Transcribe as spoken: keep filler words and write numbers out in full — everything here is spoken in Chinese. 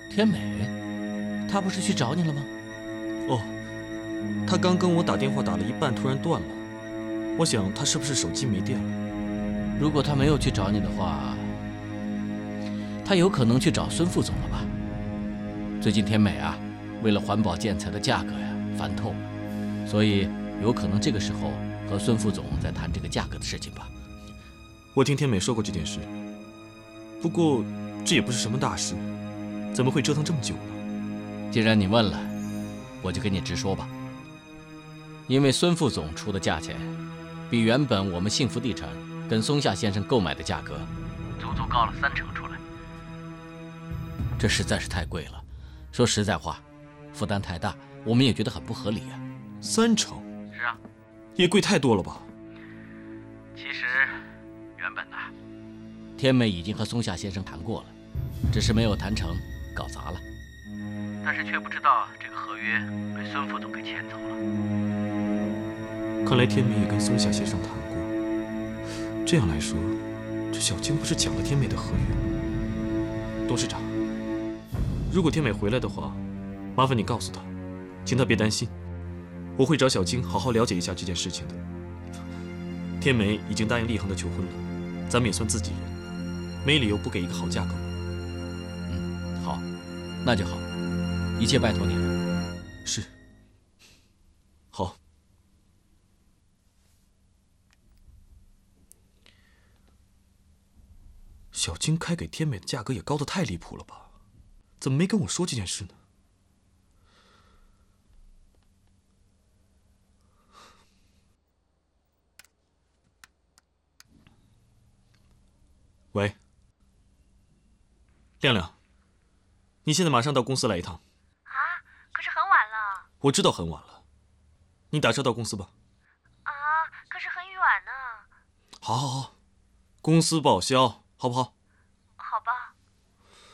天美，她不是去找你了吗？ 哦，她刚跟我打电话打了一半，突然断了。我想她是不是手机没电了？ 如果她没有去找你的话，她有可能去找孙副总了吧？最近天美啊，为了环保建材的价格呀烦透了，所以有可能这个时候和孙副总在谈这个价格的事情吧。 我听天美说过这件事，不过这也不是什么大事，怎么会折腾这么久呢？ 既然你问了，我就跟你直说吧。因为孙副总出的价钱，比原本我们幸福地产跟松下先生购买的价格，足足高了三成出来。这实在是太贵了，说实在话，负担太大，我们也觉得很不合理啊。 三成？ 是啊， 也贵太多了吧？ 其实，原本呐，天美已经和松下先生谈过了，只是没有谈成，搞砸了。但是却不知道这个合约被孙副总给签走了。 看来天美也跟松下先生谈过。这样来说，这小青不是抢了天美的合约？董事长，如果天美回来的话，麻烦你告诉她，请她别担心，我会找小青好好了解一下这件事情的。天美已经答应立恒的求婚了，咱们也算自己人，没理由不给一个好价格。 嗯，好，那就好，一切拜托你了。 是。好。小青开给天美的价格也高得太离谱了吧？怎么没跟我说这件事呢？喂，亮亮，你现在马上到公司来一趟。 啊，可是很晚了。 我知道很晚了，你打车到公司吧。 啊，可是很远呢。 好，好，好，公司报销，好不好？